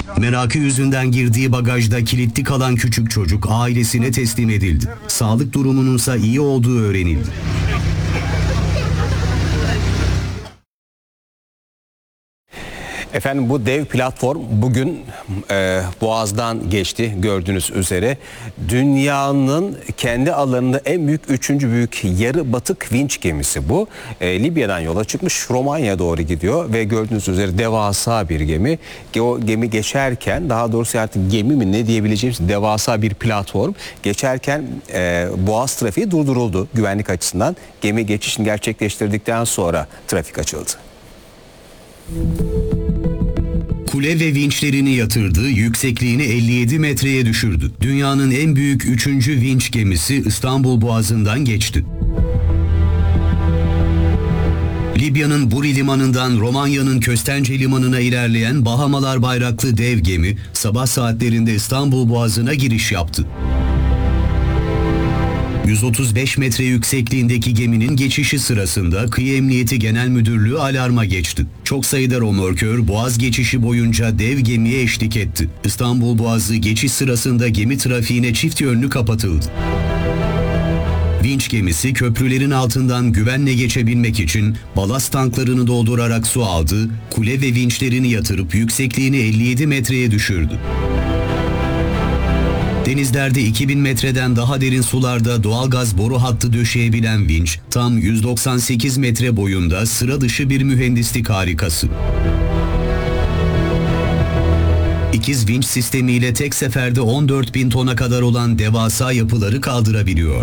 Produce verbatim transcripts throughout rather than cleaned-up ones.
Merakı yüzünden girdiği bagajda kilitli kalan küçük çocuk ailesine teslim edildi. Sağlık durumununsa iyi olduğu öğrenildi. Efendim bu dev platform bugün e, Boğaz'dan geçti gördüğünüz üzere. Dünyanın kendi alanında en büyük, üçüncü büyük yarı batık vinç gemisi bu. E, Libya'dan yola çıkmış, Romanya'ya doğru gidiyor ve gördüğünüz üzere devasa bir gemi. O gemi geçerken, daha doğrusu artık gemi mi ne diyebileceğimiz devasa bir platform. Geçerken e, Boğaz trafiği durduruldu güvenlik açısından. Gemi geçişini gerçekleştirdikten sonra trafik açıldı. Kule ve vinçlerini yatırdı, yüksekliğini elli yedi metreye düşürdü. Dünyanın en büyük üçüncü vinç gemisi İstanbul Boğazı'ndan geçti. Libya'nın Buri limanından Romanya'nın Köstence limanına ilerleyen Bahamalar bayraklı dev gemi sabah saatlerinde İstanbul Boğazı'na giriş yaptı. yüz otuz beş metre yüksekliğindeki geminin geçişi sırasında Kıyı Emniyeti Genel Müdürlüğü alarma geçti. Çok sayıda römorkör Boğaz geçişi boyunca dev gemiye eşlik etti. İstanbul Boğazı geçiş sırasında gemi trafiğine çift yönlü kapatıldı. Vinç gemisi köprülerin altından güvenle geçebilmek için balast tanklarını doldurarak su aldı, kule ve vinçlerini yatırıp yüksekliğini elli yedi metreye düşürdü. Denizlerde iki bin metreden daha derin sularda doğalgaz boru hattı döşeyebilen vinç, tam yüz doksan sekiz metre boyunda sıra dışı bir mühendislik harikası. İkiz vinç sistemiyle tek seferde on dört bin tona kadar olan devasa yapıları kaldırabiliyor.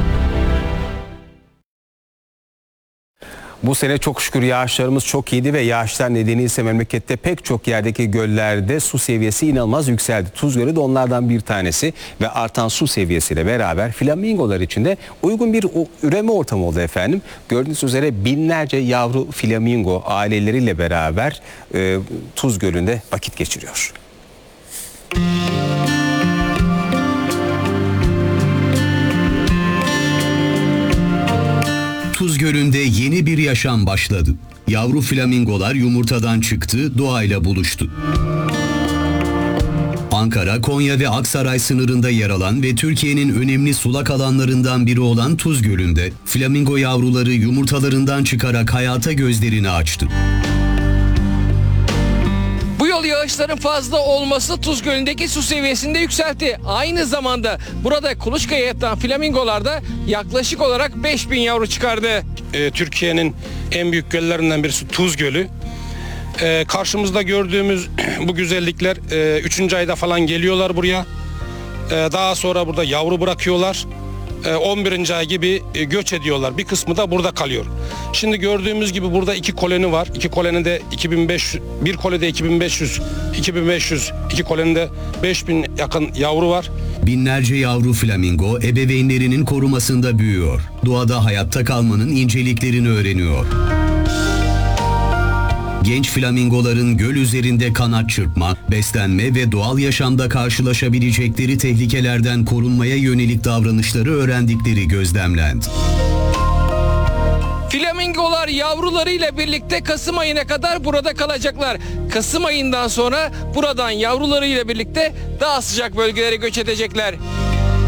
Bu sene çok şükür yağışlarımız çok iyiydi ve yağışlar nedeniyle ise memlekette pek çok yerdeki göllerde su seviyesi inanılmaz yükseldi. Tuz Gölü de onlardan bir tanesi ve artan su seviyesiyle beraber flamingolar için de uygun bir üreme ortamı oldu efendim. Gördüğünüz üzere binlerce yavru flamingo aileleriyle beraber e, Tuz Gölü'nde vakit geçiriyor. Tuz Gölü'nde yeni bir yaşam başladı. Yavru flamingolar yumurtadan çıktı, doğayla buluştu. Ankara, Konya ve Aksaray sınırında yer alan ve Türkiye'nin önemli sulak alanlarından biri olan Tuz Gölü'nde flamingo yavruları yumurtalarından çıkarak hayata gözlerini açtı. Bu yıl yağışların fazla olması Tuz Gölü'ndeki su seviyesini de yükseltti. Aynı zamanda burada kuluçkaya yatan flamingolar da yaklaşık olarak beş bin yavru çıkardı. Ee, Türkiye'nin en büyük göllerinden birisi Tuz Gölü. Ee, karşımızda gördüğümüz bu güzellikler e, üçüncü ayda falan geliyorlar buraya. Ee, daha sonra burada yavru bırakıyorlar. on birinci ay gibi göç ediyorlar. Bir kısmı da burada kalıyor. Şimdi gördüğümüz gibi burada iki koloni var. İki kolonide iki bin beş yüz, bir kolide iki bin beş yüz, iki bin beş yüz, iki kolonide beş bin yakın yavru var. Binlerce yavru flamingo ebeveynlerinin korumasında büyüyor. Doğada hayatta kalmanın inceliklerini öğreniyor. Genç flamingoların göl üzerinde kanat çırpma, beslenme ve doğal yaşamda karşılaşabilecekleri tehlikelerden korunmaya yönelik davranışları öğrendikleri gözlemlendi. Flamingolar yavrularıyla birlikte Kasım ayına kadar burada kalacaklar. Kasım ayından sonra buradan yavrularıyla birlikte daha sıcak bölgelere göç edecekler.